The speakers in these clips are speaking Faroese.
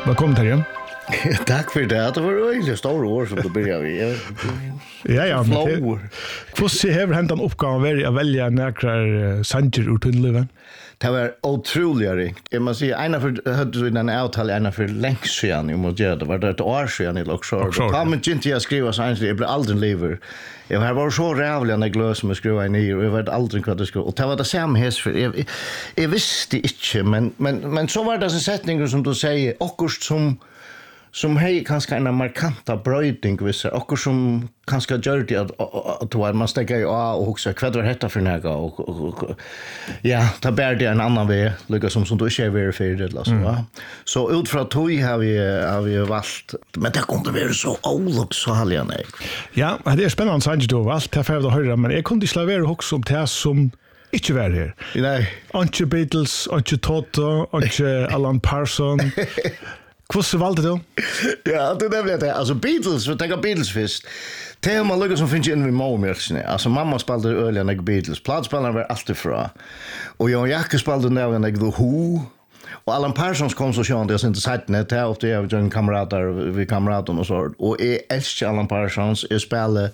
Velkommen til igjen. Tack för det. Det var öjligt stora år som du började vid. Ja, men hvordan har hentan oppgaven vært å velge nekrar sanger ur tunneliven? Det var otroligt ringt. Jag måste säga, ena för hade du en avtal ena för längst sedan i Modjö. Det var ett år sedan i Luxor. Då kom inte jag skriva sanger, jag blev aldrig lever. Jag var så rävlig när jag glöd som jag skrev i och jag vet aldrig vad det skulle. Och det var det samma häst för. Jag visste inte, men så var det en sättning som du säger, akkurat som hej kanske en markanta brödning vissa och som kanske gör det att man stäcker ju och också vad var detta för några och ja ta bär det en annan väg lika som du inte är verifierad alltså så utifrån tog har vi valt men det kunde vara så olycksaligt nej ja det är spännande sanger då allt det får jag höra men jag kunde slavera också om det som inte var här nej inte Beatles inte Toto inte Alan Parsons. Hvordan valgte du? Ja, det nämligen det. Alltså Beatles, vi tänker Beatles först. Det är man lyckas som finns in vid målmjölksen. Alltså mamma spelade öliga när Beatles. Platspelaren var alltid fra. Och Jan Jacke spelade när The Who. Och Alan Parsons kom så sjön det är inte sagt net här ofta jag har en kamrater och så. Och jag älskar Alan Parsons. Jag spelar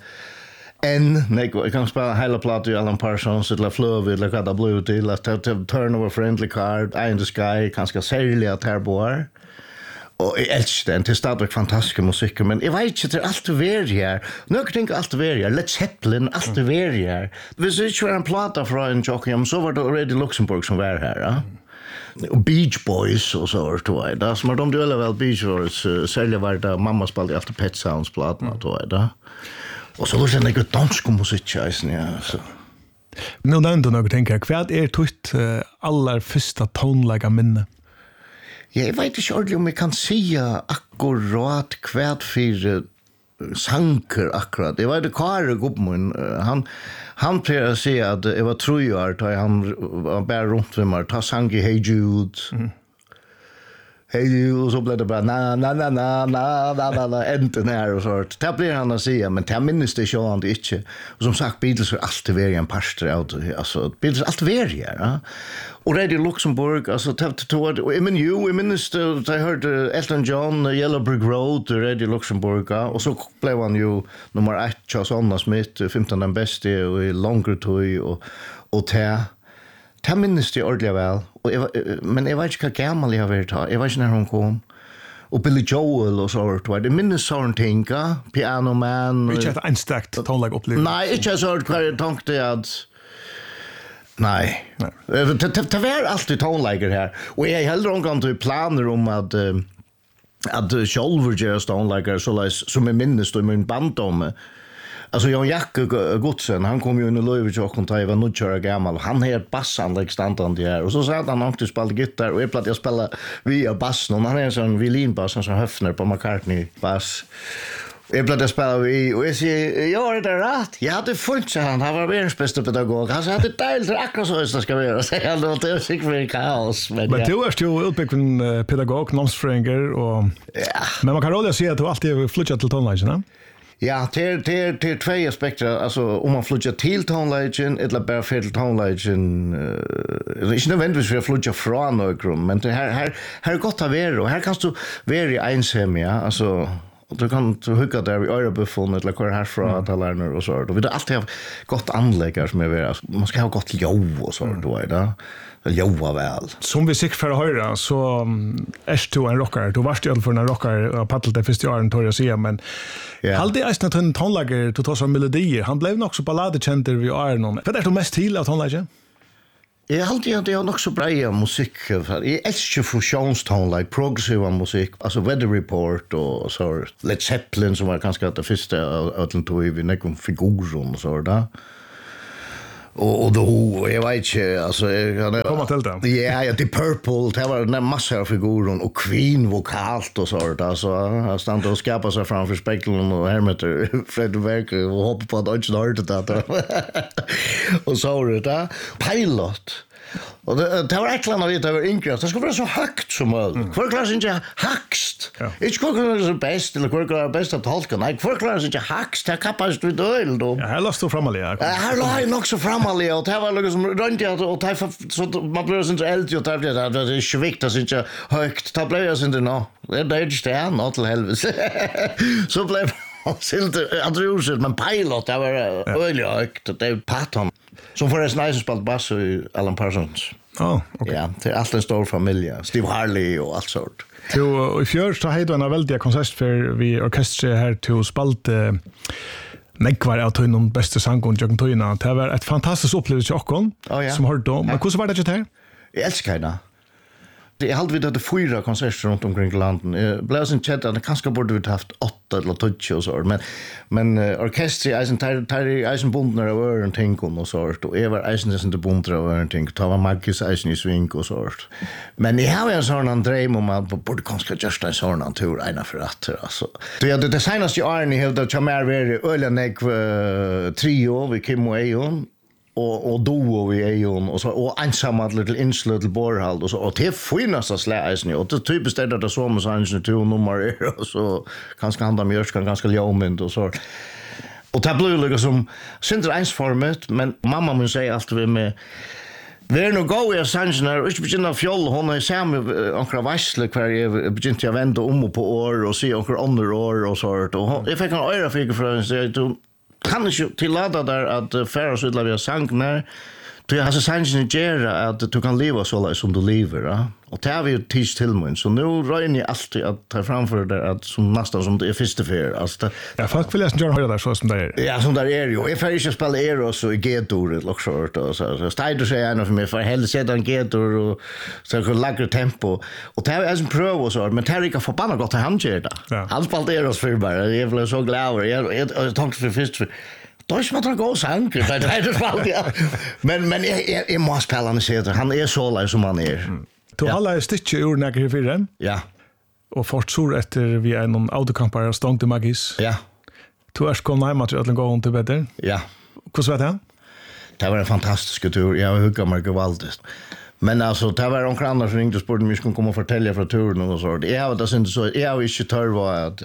jag kan spela hela plattor i Alan Parsons eller Flöv eller vad det blivit till. Att Turn Over Friendly Card, Eye in the Sky, ganska särliga terboar. Och jag älskar den, det är stadigt fantastisk musik, men jag vet inte, det är allt över här. Några tänker allt över här, Led Zeppelin, allt över här. Hvis det inte var en plata från en Jockeyam, så var det already Luxemburg som var här. Ja? Och Beach Boys och så tror jag. Det som de dölar väl Beach Boys, särskilt var det mamma spelade alltid Pet Sounds-plattorna, tror jag. Och så var det en dansk musik, ja. Nu nämnde några tänker, vad är tutt allra första tonlägga minne? Jag vet inte ordentligt om jag kan säga akkurat kvärt för sanger akkurat. Det var det Kare Gubben. Han plejer att säga att jag var 3 år då han var bara runt med mig. Ta sang i Hey Jude. Hey Jude och så blev det bara na enten här och så. Det blir han att säga men det minns det så han inte. Och som sagt Beatles är alltid very en pastor alltså Beatles alltid very ja. Och Radio Luxemburg alltså och I minns det jag hörde Elton John Yellow Brick Road Radio Luxemburg och så blev han ju nummer 1 Charles Anna Smith 15 den bästa och I Longer Toy och det minns det ordentligt väl men jag vet inte hur gammal jag var då. Jag vet inte när hon kom. Och Billy Joel och så var det minns sån tänka Piano Man. Inte ett enstakt tonlag upplevelse. Nej, inte så vad jag tänkte att nej. Det var alltid tonläger här. Och jag hellre omgång till planer om att själva göra tonläger som jag minns då I min bandom. Alltså Jan Jacke Godsen, han kom ju in I Löjvich och kontakta var 9 år gammal. Han har ett bassanlägg standande här. Och så sa han att han spelade gitarr och jag plattade spela via bassen. Och han är en sån violinbass, en sån Höfner på McCartney-bass. Jag plattade spela via och jag säger, ja det är rätt. Jag hade fullt sig han var världens bästa pedagog. Han sa att det är dejligt akkurat så det ska vara. Så jag låter det sikkert för kaos. Men du är ju utbyggd pedagog, nomsfränger och... Ja. Men man kan råda säga att du alltid flyttat till tonlagen, Ja, det är 2 aspekter. Alltså, om man flyttar till tonlagen eller bara för till tonlagen. Det är inte nödvändigtvis för att flytta från någon, men det här är gott att vara. Och här kan du vara ensam, ja. Alltså, du kan hugga där vid örebuffen eller köra härifrån att alla lärare och så. Då vill du alltid ha gott anläggare som är vara. Man ska ha gott jobb och så. Då är det. Jobba väl. Som vi sikkert för att höra så är du en rockare. Du varst ju för en rockare och paddlat det första åren tror jag säga men hade jag snart en tonläggare till oss melodier. Han blev nog så balladekänter vid Arnon. Vad är det mest till av tonläggare? Jag alltid att jag också bra musik. Jag älskar fusionstonlägg, progressiva musik, alltså Weather Report och så Led Zeppelin som var ganska det första av den tog vi någon figurer och så där. Och då jag vet inte alltså komma till det. Ja, det Purple, det var en massa figurer och Queen vokalt och så där så han stod och skapade sig framför spegeln och här med Fred Verk och hoppa på att inte hörde det där. Och så där. Pilot. Och det var ett land av det var inkrast. Det skulle vara så högt som möjligt. Kvar klarar sig inte högst. Inte kvar klarar sig bäst eller kvar klarar bäst att tolka. Nej, kvar klarar sig inte högst. Det kappas du döl då. Ja, här låst du framalliga. Här låg jag också framalliga och det var liksom runt och det så man blir inte äldre och det är svikt att inte högt. Det blev jag inte nå. Det är inte det något till helvete. Så blev Silter Andrews men pilot det var öliga högt. Det är Patton. Som förresten nice spalt bass i Alan Parsons. Okay. Ja, det är allt en stor familj. Steve Harley och allt sånt. Jo, i fjör så hade en väldiga konsert för vi orkestret här till spalt nekvar av tøynum beste sangon jøkken tøyna. Det var ett fantastiskt upplevelse till okkon som hörde då. Men hur var det inte här? Jag älskar det. Det är alltid att det 4 konserter runt omkring landet. Jag blev så känd att det kanske borde vi haft 8 eller 12 och så. Men orkestret är eisen bundnar av öron tänkon och så. Och jag var eisen inte bundnar av öron tänkon. Det var Maggis eisen i svink och så. Men jag har en sån dröm om att borde kanske just en sån tur ena för att. Alltså. Det senaste åren jag hade jag mer varit öliga trio vid Kim och Ejon. Och duo i Ejon och så och ensamma little inslöt till Borhald och så och det finaste släisen och det typiskt är det så med sån två nummer och så kanske han mjörsk kan ganska ljomint och så och det blir liksom syndra ensformat men mamma mun säger alltid vi med vi är nog gå i sanjnar och inte begynna fjoll hon är samma ankra vassle kvar jag begynte jag vända om på år och se ankra andra år och så och jag fick en öra fick från så kan inte tillåta där att färra så illa vi har sank när du har så sanken gera att du kan leva så som du lever ja? Och det har vi ju tids till mig så nu rör jag alltid att ta framför det att som nästan som det är första för alltså ja folk vill nästan höra där så som det är ja som där är ju jag får inte spela Eros och G-dur eller så så städer sig gärna för mig för hela sedan G-dur och så kan lägga tempo och det är en prov och så men det är inte förbannat gott att handgöra det han spelade Eros för bara jag blev så glad jag tänkte för först då är man gå sank det är fall ja men jag måste spela han säger han är så lite som han är to alla är stitch ur näker för den ja och fort sur efter vi är någon autokampar och stång till Magis ja to är kom hem att gå on till bättre ja hur så vet jag det var en fantastisk tur jag hugga mig gewaltigt men alltså det var någon annan som ringde och spurgade om vi skulle komma och fortälja från turen och så det är det inte så jag har inte törva att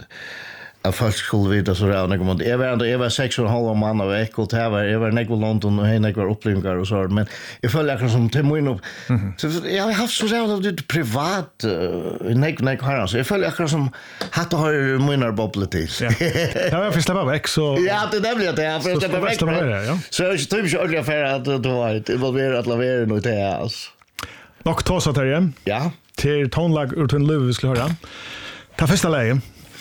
folk skulle veta så där och jag var 6,5 man av veck och det var Negville London och henne var upplevelser och så men jag följer akkurat som till mig upp så jag har haft så där det privat Negville har så jag följer akkurat som hatt och har minnar bubble till ja jag får släppa veck så ja det blir det jag får släppa veck så jag tror ju aldrig för att det var det var att lavera något det alltså nog tosa där igen ja till tonlag ur till Löv vi skulle höra ta första lägen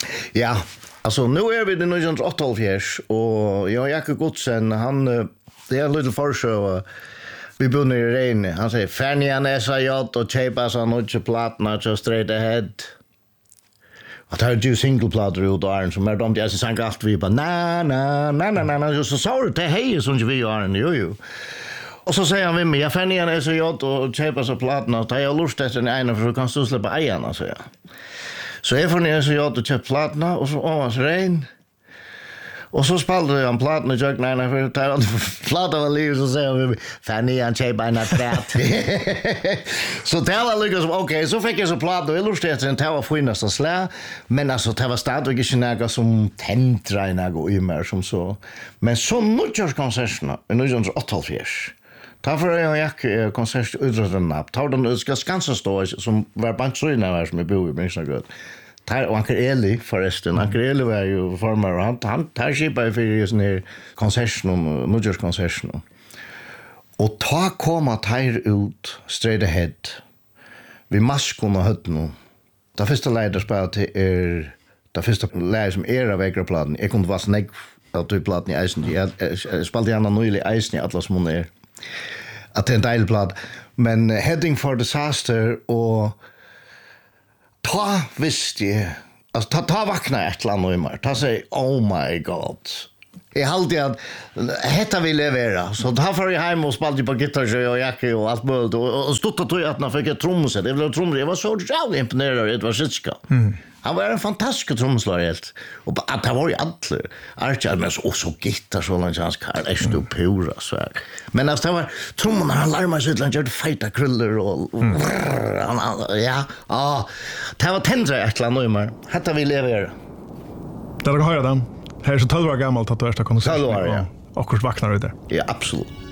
ja alltså nu är vi i 1988 och jag Jacke Godsen han det är en liten förshow vi bor i regn han säger Fernian SJ och Chepas on och platna just straight ahead att har du single platter ut där som är de där så sang allt vi bara na så sorry det hej som vi är ju och så säger han vi med Fernian SJ och Chepas on platna att jag lust efter en för kan du släppa ejarna så ja. Så jag får ner så jag att köpa plattorna och så års regn. Och så spalade jag en platten och jag när för tar han plattan var liv så säger vi Fanny and Che by not that. Så det var liksom okej så fick jag så platt och illustrerade en tower finnas så slä men alltså det var stadligt inte några som tentra något i mer som så. Men så mycket konserterna i 1988. Därför är jag konsert utrustad napp. Tar den ska ganska stå som var bandsrina var som bo i Minnesota. Tar och Anker Eli förresten. Anker Eli var ju formar han tar skipa för ju sån här konsert om Mudgers konsert. Och ta komma tar ut straight ahead. Vi maskorna hött nu. Det första läder spelar till det första läder som av vägplanen. Jag kunde vara snägg att du platten i isen. Jag spelade gärna nylig isen i alla som hon är. Att det är en dejlig men Heading for Disaster och ta visst jag alltså ta vakna ett land och mer ta sig oh my god Jag hade att hetta vill levera. Så då får jag hem och spelade på gitarr och jacka och allt möjligt och stod att jag fick ett trumset. Det blev trummor. Jag var så jävla imponerad av Edvard Sitska. Han var en fantastisk trumslagare helt. Och att han var ju alla. Archie med så gitarr så långt hans Karl är stå pura så här. Men alltså det var trummorna han larmade sig till att fighta krullor och det var tändra ett land nu mer. Hetta vill levera. Där har jag den. Här är så 12 år gammalt att du är så konstigt. 12 år, ja. Och kurs vaknar ut där. Ja, absolut.